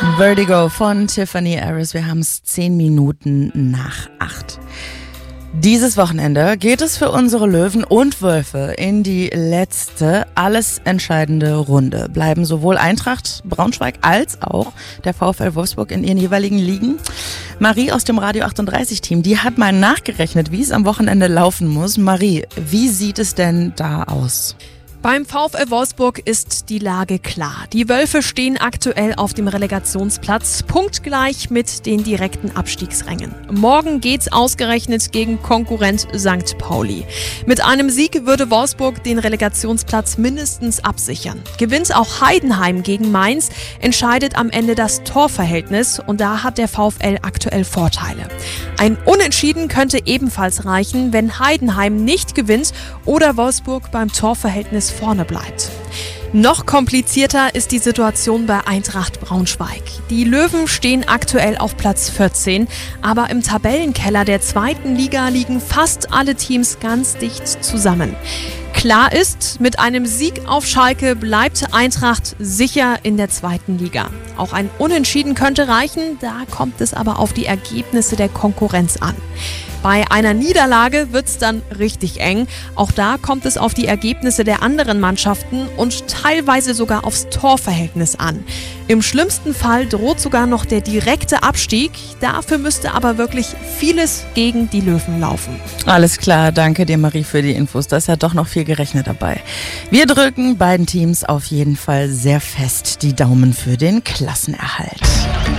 Vertigo von Tiffany Harris. Wir haben es 10 Minuten nach 8. Dieses Wochenende geht es für unsere Löwen und Wölfe in die letzte, alles entscheidende Runde. Bleiben sowohl Eintracht Braunschweig als auch der VfL Wolfsburg in ihren jeweiligen Ligen. Marie aus dem Radio 38 Team, die hat mal nachgerechnet, wie es am Wochenende laufen muss. Marie, wie sieht es denn da aus? Beim VfL Wolfsburg ist die Lage klar. Die Wölfe stehen aktuell auf dem Relegationsplatz, punktgleich mit den direkten Abstiegsrängen. Morgen geht's ausgerechnet gegen Konkurrent St. Pauli. Mit einem Sieg würde Wolfsburg den Relegationsplatz mindestens absichern. Gewinnt auch Heidenheim gegen Mainz, entscheidet am Ende das Torverhältnis und da hat der VfL aktuell Vorteile. Ein Unentschieden könnte ebenfalls reichen, wenn Heidenheim nicht gewinnt oder Wolfsburg beim Torverhältnis vorne bleibt. Noch komplizierter ist die Situation bei Eintracht Braunschweig. Die Löwen stehen aktuell auf Platz 14, aber im Tabellenkeller der 2. Liga liegen fast alle Teams ganz dicht zusammen. Klar ist, mit einem Sieg auf Schalke bleibt Eintracht sicher in der 2. Liga. Auch ein Unentschieden könnte reichen, da kommt es aber auf die Ergebnisse der Konkurrenz an. Bei einer Niederlage wird's dann richtig eng. Auch da kommt es auf die Ergebnisse der anderen Mannschaften und teilweise sogar aufs Torverhältnis an. Im schlimmsten Fall droht sogar noch der direkte Abstieg. Dafür müsste aber wirklich vieles gegen die Löwen laufen. Alles klar, danke dir Marie für die Infos. Da ist ja doch noch viel gerechnet dabei. Wir drücken beiden Teams auf jeden Fall sehr fest die Daumen für den Klassenerhalt.